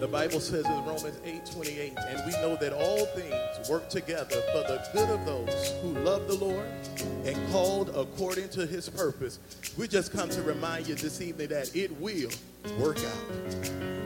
The Bible says in Romans 8:28, and we know that all things work together for the good of those who love the Lord and called according to his purpose. We just come to remind you this evening that it will work out.